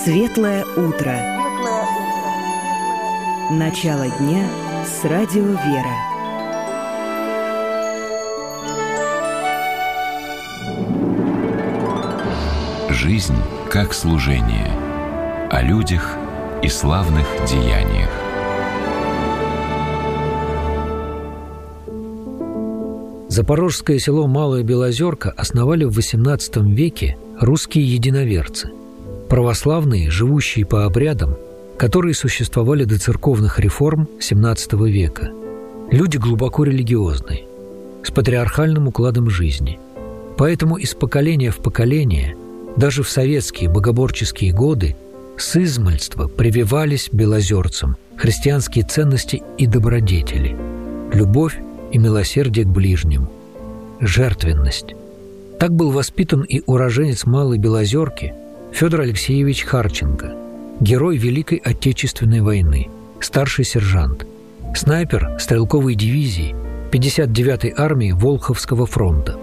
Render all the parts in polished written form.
Светлое утро. Начало дня с радио «Вера». Жизнь как служение. О людях и славных деяниях. Запорожское село Малая Белозерка основали в XVIII веке русские единоверцы, православные, живущие по обрядам, которые существовали до церковных реформ XVII века. Люди глубоко религиозные, с патриархальным укладом жизни. Поэтому из поколения в поколение, даже в советские богоборческие годы, с измальства прививались белозерцам христианские ценности и добродетели, любовь и милосердие к ближнему, жертвенность. Так был воспитан и уроженец Малой Белозерки Федор Алексеевич Харченко, герой Великой Отечественной войны, старший сержант, снайпер стрелковой дивизии 59-й армии Волховского фронта.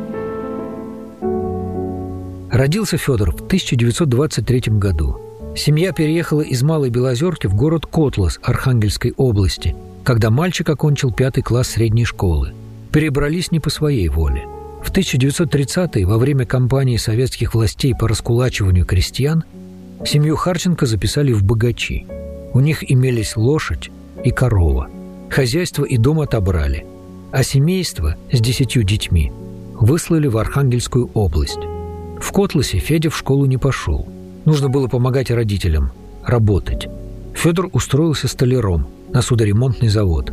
Родился Федор в 1923 году. Семья переехала из Малой Белозерки в город Котлас Архангельской области, когда мальчик окончил 5 класс средней школы. Перебрались не по своей воле. В 1930-е, во время кампании советских властей по раскулачиванию крестьян, семью Харченко записали в богачи. У них имелись лошадь и корова. Хозяйство и дом отобрали, а семейство с 10 детьми выслали в Архангельскую область. В Котласе Федя в школу не пошел. Нужно было помогать родителям, работать. Федор устроился столяром на судоремонтный завод.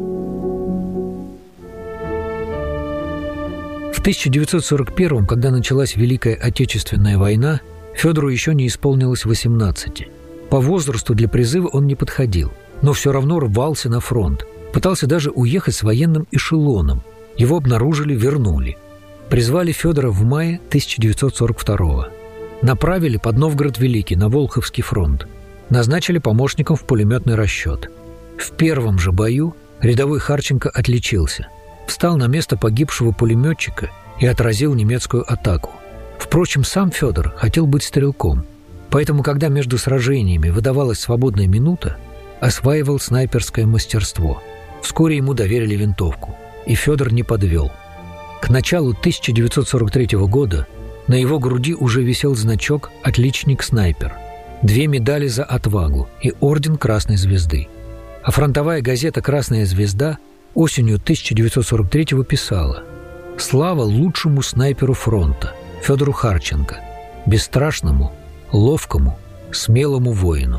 В 1941-м, когда началась Великая Отечественная война, Федору еще не исполнилось 18. По возрасту для призыва он не подходил, но все равно рвался на фронт. Пытался даже уехать с военным эшелоном. Его обнаружили, вернули. Призвали Федора в мае 1942-го. Направили под Новгород-Великий на Волховский фронт. Назначили помощником в пулеметный расчет. В первом же бою рядовой Харченко отличился. Встал на место погибшего пулеметчика и отразил немецкую атаку. Впрочем, сам Федор хотел быть стрелком. Поэтому, когда между сражениями выдавалась свободная минута, осваивал снайперское мастерство. Вскоре ему доверили винтовку. И Федор не подвел. К началу 1943 года на его груди уже висел значок «Отличник-снайпер», 2 медали за отвагу и орден Красной Звезды. А фронтовая газета «Красная Звезда» осенью 1943-го писала: «Слава лучшему снайперу фронта, Федору Харченко, бесстрашному, ловкому, смелому воину».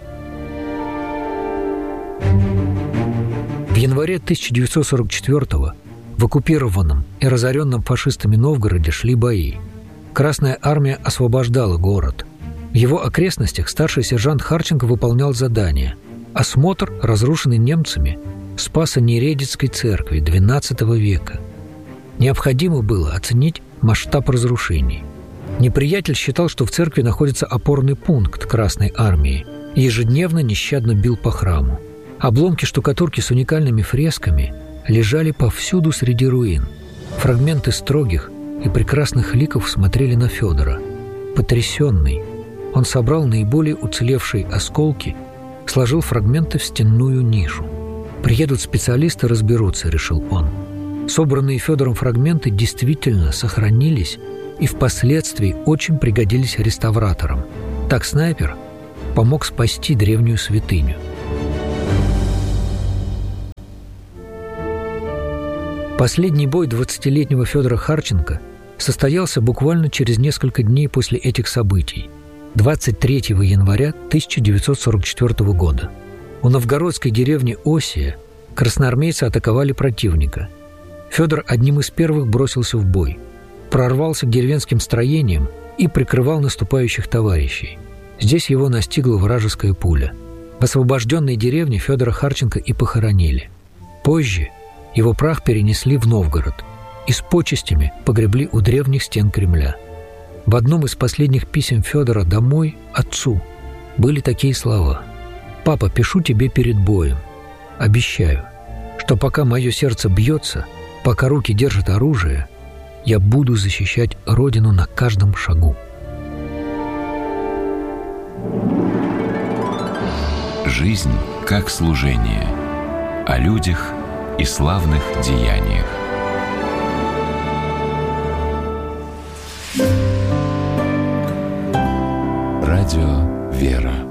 В январе 1944-го в оккупированном и разоренном фашистами Новгороде шли бои. Красная армия освобождала город. В его окрестностях старший сержант Харченко выполнял задание – осмотр разрушенной немцами Спасо-Нередицкой церкви XII века. Необходимо было оценить масштаб разрушений. Неприятель считал, что в церкви находится опорный пункт Красной армии и ежедневно нещадно бил по храму. Обломки штукатурки с уникальными фресками лежали повсюду среди руин. Фрагменты строгих и прекрасных ликов смотрели на Федора. Потрясенный, он собрал наиболее уцелевшие осколки, сложил фрагменты в стенную нишу. «Приедут специалисты, разберутся», — решил он. Собранные Федором фрагменты действительно сохранились и впоследствии очень пригодились реставраторам. Так снайпер помог спасти древнюю святыню. Последний бой 20-летнего Федора Харченко состоялся буквально через несколько дней после этих событий, 23 января 1944 года. У новгородской деревни Осия красноармейцы атаковали противника. Федор одним из первых бросился в бой, прорвался к деревенским строениям и прикрывал наступающих товарищей. Здесь его настигла вражеская пуля. В освобожденной деревне Федора Харченко и похоронили. Позже его прах перенесли в Новгород и с почестями погребли у древних стен Кремля. В одном из последних писем Федора домой, отцу, были такие слова: «Папа, пишу тебе перед боем. Обещаю, что пока мое сердце бьется, пока руки держат оружие, я буду защищать Родину на каждом шагу». Жизнь как служение. О людях и славных деяниях. Радио «Вера».